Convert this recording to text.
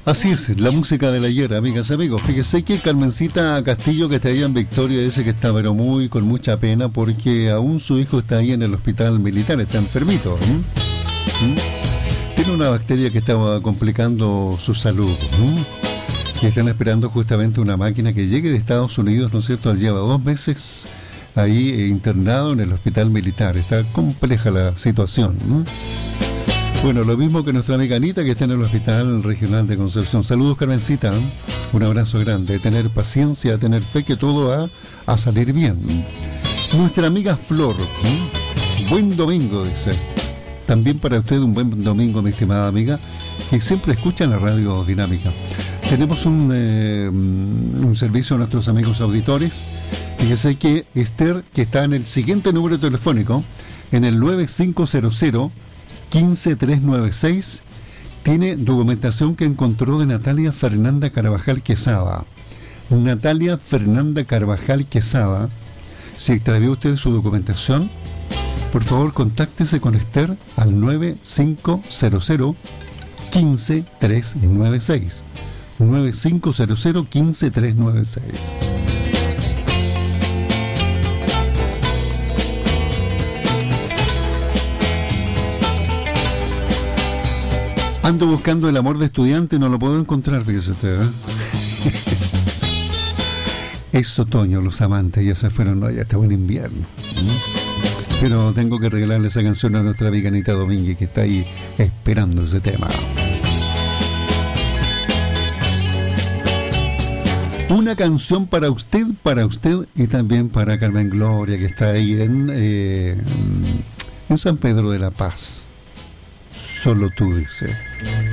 Así es, la música del ayer, amigas y amigos. Fíjese que Carmencita Castillo, que está ahí en Victoria, dice que está pero con mucha pena porque aún su hijo está ahí en el hospital militar, está enfermito. Tiene una bacteria que estaba complicando su salud. Y están esperando justamente una máquina que llegue de Estados Unidos, ¿no es cierto? Lleva 2 meses ahí internado en el hospital militar. Está compleja la situación. Bueno, lo mismo que nuestra amiga Anita, que está en el Hospital Regional de Concepción. Saludos, Carmencita. Un abrazo grande. Tener paciencia, tener fe que todo va a salir bien. Nuestra amiga Flor. Buen domingo, dice. También para usted un buen domingo, mi estimada amiga, que siempre escucha la radio dinámica. Tenemos un servicio a nuestros amigos auditores. Fíjese que Esther, que está en el siguiente número telefónico, en el 9500-15396, tiene documentación que encontró de Natalia Fernanda Carvajal Quesada. Natalia Fernanda Carvajal Quesada, si extravió usted su documentación, por favor contáctese con Esther al 9500-15396. 9500-15396. Ando buscando el amor de estudiante, no lo puedo encontrar, fíjese usted, ¿eh? Es otoño, los amantes ya se fueron, no, ya está buen invierno. Pero tengo que regalarle esa canción a nuestra amiga Anita Domínguez, que está ahí esperando ese tema. Una canción para usted y también para Carmen Gloria, que está ahí en San Pedro de la Paz. Solo tú, dice.